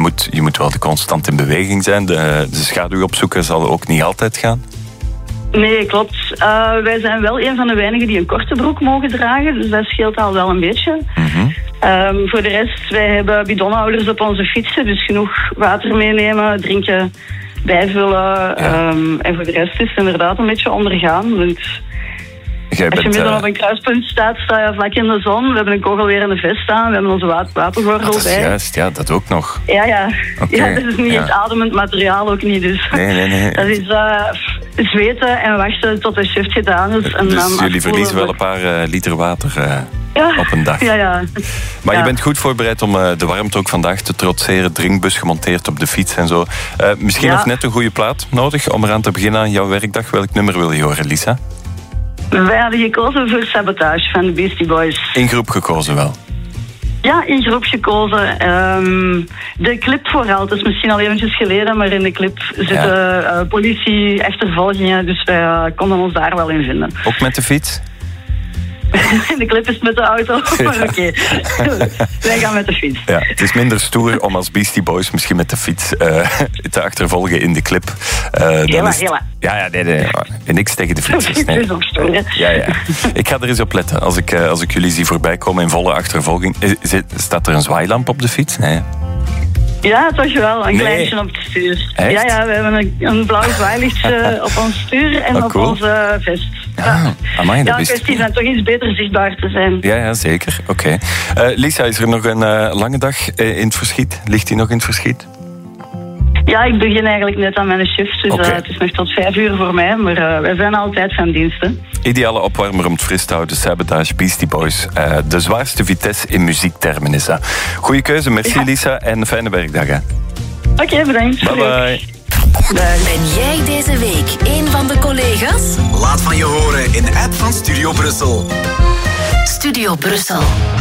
je moet wel constant in beweging zijn. De schaduw opzoeken zal ook niet altijd gaan. Nee, klopt. Wij zijn wel een van de weinigen die een korte broek mogen dragen. Dus dat scheelt al wel een beetje. Mm-hmm. Voor de rest, wij hebben bidonhouders op onze fietsen. Dus genoeg water meenemen, drinken, bijvullen. Ja. En voor de rest is het inderdaad een beetje ondergaan. Want als je midden op een kruispunt staat, sta je vlak in de zon. We hebben een kogelwerende vest staan. We hebben onze wapengordel dat is bij. Juist, ja, dat ook nog. Ja. Okay. Ja, dat is niet het ademend materiaal ook niet. Dus. Nee. Dat is zweten en wachten tot de shift gedaan is. En dus jullie verliezen wel een paar liter water op een dag. Ja. Maar je bent goed voorbereid om de warmte ook vandaag te trotseren. Drinkbus gemonteerd op de fiets en zo. Misschien nog net een goede plaat nodig om eraan te beginnen aan jouw werkdag. Welk nummer wil je horen, Lisa? Wij hadden gekozen voor Sabotage van de Beastie Boys. In groep gekozen wel? Ja, in groep gekozen. De clip vooral, het is misschien al eventjes geleden, maar in de clip zitten politie-achtervolgingen, dus wij konden ons daar wel in vinden. Ook met de fiets? In de clip is het met de auto, maar oké. Wij gaan met de fiets. Ja, het is minder stoer om als Beastie Boys misschien met de fiets te achtervolgen in de clip. Hela. Ja, nee. Niks tegen de fietsers. Nee. Het is ook stoer, hè? Ja. Ik ga er eens op letten. Als ik jullie zie voorbij komen in volle achtervolging. Staat er een zwaailamp op de fiets? Nee. Ja, toch wel. Een kleintje op het stuur. Echt? Ja, we hebben een blauw zwaailichtje op ons stuur en op onze vest. Amai, dat kwestie van toch iets beter zichtbaar te zijn. Ja, zeker. Oké. Lisa, is er nog een lange dag in het verschiet? Ligt die nog in het verschiet? Ja, ik begin eigenlijk net aan mijn shift, dus het is nog tot 5 uur voor mij, maar wij zijn altijd van diensten. Ideale opwarmer om het fris te houden, Sabotage, Beastie Boys. De zwaarste vitesse in muziektermen is dat. Goeie keuze, merci Lisa en een fijne werkdag. Oké, bedankt. Bye. Ben jij deze week een van de collega's? Laat van je horen in de app van Studio Brussel. Studio Brussel.